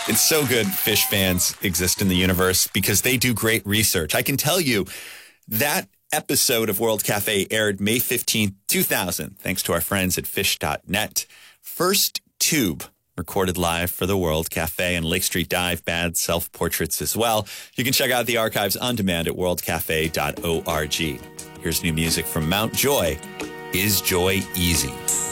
It's so good fish fans exist in the universe because they do great research. I can tell you that episode of World Cafe aired May 15th, 2000, thanks to our friends at fish.net. First tube recorded live for the World Cafe and Lake Street Dive, bad self-portraits as well. You can check out the archives on demand at worldcafe.org. Here's new music from Mount Joy. Is Joy Easy?